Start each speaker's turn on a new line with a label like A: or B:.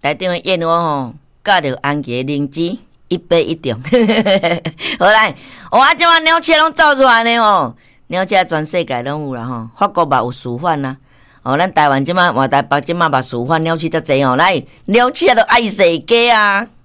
A: 台中的燕窝吼，教着安吉灵芝一杯一中。好来，我即马鸟车拢走出来呢吼，鸟车全世界拢有啦吼，法国嘛有示范啦。哦，咱台湾即马换台北即马嘛示范鸟鼠遮济吼，来鸟鼠都爱世家啊！